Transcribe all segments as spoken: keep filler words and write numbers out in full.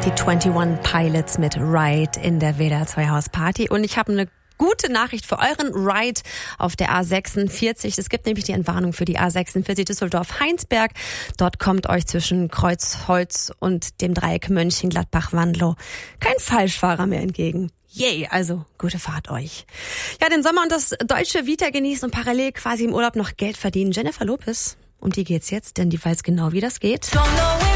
die einundzwanzig Pilots mit Ride in der W D R zwei Hausparty. Und ich habe eine gute Nachricht für euren Ride auf der A sechsundvierzig. Es gibt nämlich die Entwarnung für die A sechsundvierzig Düsseldorf-Heinsberg. Dort kommt euch zwischen Kreuzholz und dem Dreieck Mönchengladbach-Wandelow kein Falschfahrer mehr entgegen. Yay, also gute Fahrt euch. Ja, den Sommer und das deutsche Vita genießen und parallel quasi im Urlaub noch Geld verdienen. Jennifer Lopez, um die geht's jetzt, denn die weiß genau, wie das geht. Mhm.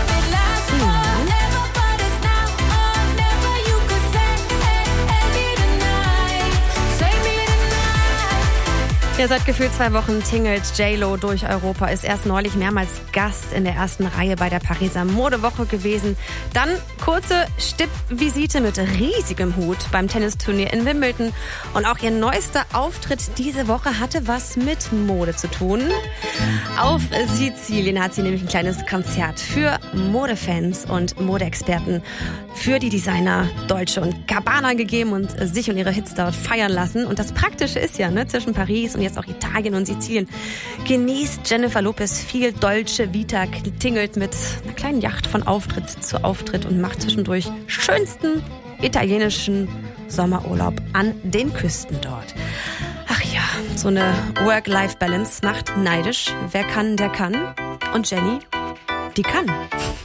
Ja, seit gefühlt zwei Wochen tingelt J-Lo durch Europa, ist erst neulich mehrmals Gast in der ersten Reihe bei der Pariser Modewoche gewesen. Dann kurze Stippvisite mit riesigem Hut beim Tennisturnier in Wimbledon. Und auch ihr neuester Auftritt diese Woche hatte was mit Mode zu tun. Auf Sizilien hat sie nämlich ein kleines Konzert für Modefans und Modeexperten, für die Designer Dolce und Gabbana gegeben und sich und ihre Hits dort feiern lassen. Und das Praktische ist ja, ne, zwischen Paris und jetzt auch Italien und Sizilien genießt Jennifer Lopez viel Dolce Vita, tingelt mit einer kleinen Yacht von Auftritt zu Auftritt und macht zwischendurch schönsten italienischen Sommerurlaub an den Küsten dort. Ach ja, so eine Work-Life-Balance macht neidisch. Wer kann, der kann. Und Jenny, die kann.